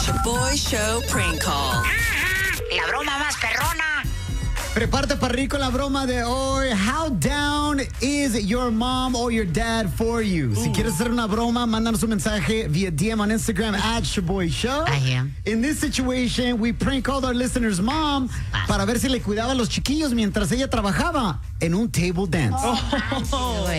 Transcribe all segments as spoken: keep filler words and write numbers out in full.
Shaboy Show Prank Call. La broma más perrona. Prepárate para reír con la broma de hoy. How down is your mom or your dad for you? Si quieres hacer una broma, mándanos un mensaje via D M on Instagram at Shaboy Show. I am. In this situation, we prank called our listener's mom para ver si le cuidaba a los chiquillos mientras ella trabajaba en un table dance. Oh.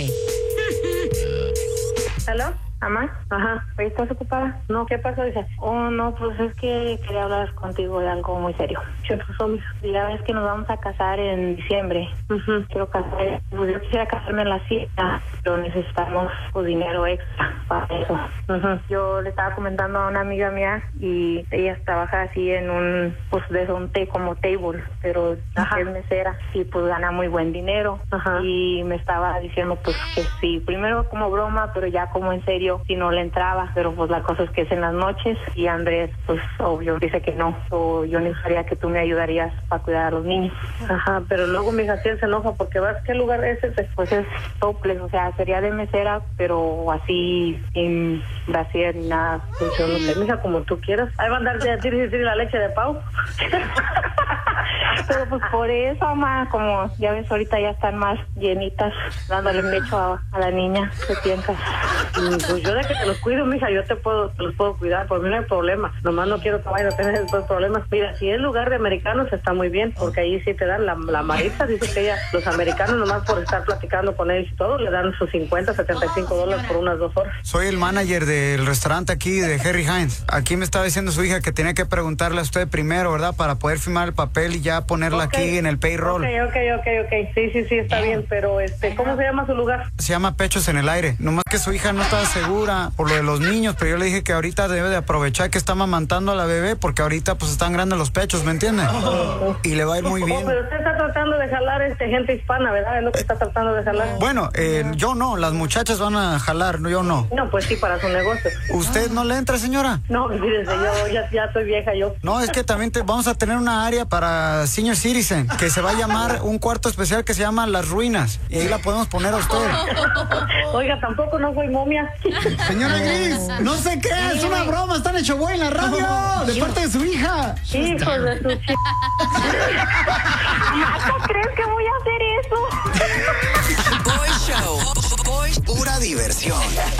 ¿Aló? ¿Mamá? Ajá. ¿Estás ocupada? No, ¿qué pasó? Dice, oh, no, pues es que quería hablar contigo de algo muy serio. ¿Qué pasó, mija? Ya ves que nos vamos a casar en diciembre. Uh-huh. Quiero casar, pues yo quisiera casarme en la cita, pero necesitamos pues, dinero extra para eso. Uh-huh. Yo le estaba comentando a una amiga mía y ella trabaja así en un, pues de un té como table, pero Ajá. es mesera y pues gana muy buen dinero. Ajá. Y me estaba diciendo pues que sí, primero como broma, pero ya como en serio si no le entraba, pero pues la cosa es que es en las noches y Andrés pues obvio dice que no, o yo necesitaría que tú me ayudarías para cuidar a los niños. Ajá, pero luego mi hija sí se enoja porque vas, ¿qué lugar es ese? Pues es topless, o sea, sería de mesera, pero así sin brasier ni nada. Pues yo no sé, mija, como tú quieras. Ahí va a andar de decir, decir la leche de Pau. Pero pues por eso, mamá, como ya ves, ahorita ya están más llenitas, dándole pecho a, a la niña. ¿Qué piensas? Pues yo de que te los cuido, mija, yo te puedo, te los puedo cuidar, por mí no hay problema. Nomás no quiero que vayan a tener estos problemas. Mira, si es lugar de americanos está muy bien, porque ahí sí te dan la, la Maritza, dice que ella, los americanos nomás por estar platicando con ellos y todo, le dan sus cincuenta, setenta y cinco dólares por unas dos horas. Soy el manager del restaurante aquí de Harry Hines. Aquí me estaba diciendo su hija que tenía que preguntarle a usted primero, ¿verdad? Para poder firmar el papel y ya ponerla okay. aquí en el payroll. Ok, ok, ok, ok. Sí, sí, sí, está bien, pero este, ¿cómo se llama su lugar? Se llama Pechos en el Aire. Nomás que su hija no estaba segura por lo de los niños, pero yo le dije que ahorita debe de aprovechar que está mamantando a la bebé porque ahorita pues están grandes los pechos, ¿me entiende? Oh. Y le va a ir muy bien. Oh, pero usted está tratando de jalar este gente hispana, ¿verdad? Es lo que está tratando de jalar. Bueno, eh, yo no, las muchachas van a jalar, yo no. No, pues sí, para su negocio. ¿Usted no le entra, señora? No, fíjese, yo ya, ya soy vieja yo. No, es que también te, vamos a tener una área para senior citizen que se va a llamar un cuarto especial que se llama Las Ruinas y ahí la podemos poner a usted. Oiga, tampoco no soy momia. Señora Gris, no se crea, es una broma, están hecho güey en la radio, de parte de su hija. Hijo de su ch... ¿Cómo crees que voy a hacer eso? Boy Show. Boy. Pura diversión.